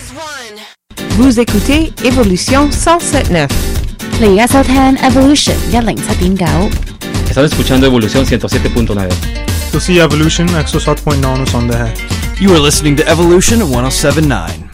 Vous écoutez Évolution 107.9. 你而家收聽 Evolution 107.9。 Estás escuchando Evolución 107.9. ਤੁਸੀਂ Evolution 107.9 ਨੂੰ ਸੁਣਦੇ ਹੈ। You are listening to Evolution 107.9.